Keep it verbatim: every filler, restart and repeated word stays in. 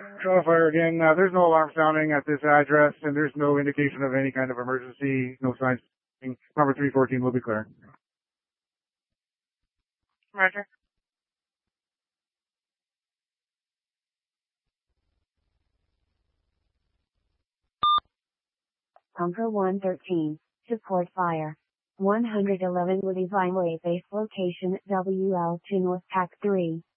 Control fire again. Uh, there's no alarm sounding at this address, and there's no indication of any kind of emergency. No signs. Number three fourteen will be clear. Roger. Number one thirteen, support fire. one eleven Woody Vineway base location W L two North Pack three.